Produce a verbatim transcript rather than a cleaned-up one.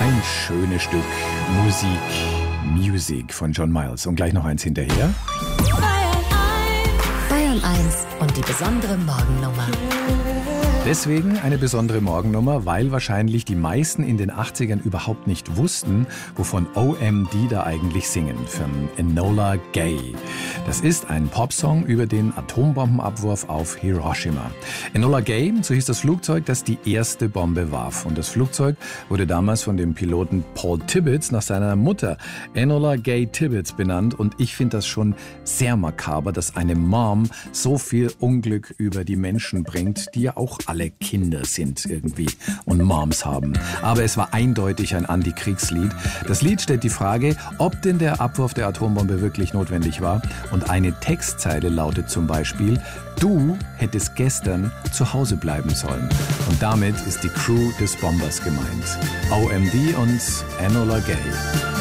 Ein schönes Stück Musik, Music von John Miles. Und gleich noch eins hinterher. Bayern eins und die besondere Morgennummer. Deswegen eine besondere Morgennummer, weil wahrscheinlich die meisten in den achtzigern überhaupt nicht wussten, wovon O M D da eigentlich singen, von Enola Gay. Das ist ein Popsong über den Atombombenabwurf auf Hiroshima. Enola Gay, so hieß das Flugzeug, das die erste Bombe warf. Und das Flugzeug wurde damals von dem Piloten Paul Tibbets nach seiner Mutter Enola Gay Tibbets benannt. Und ich finde das schon sehr makaber, dass eine Mom so viel Unglück über die Menschen bringt, die ja auch alle Kinder sind irgendwie und Moms haben. Aber es war eindeutig ein Antikriegslied. Das Lied stellt die Frage, ob denn der Abwurf der Atombombe wirklich notwendig war. Und eine Textzeile lautet zum Beispiel: Du hättest gestern zu Hause bleiben sollen. Und damit ist die Crew des Bombers gemeint. O M D und Enola Gay.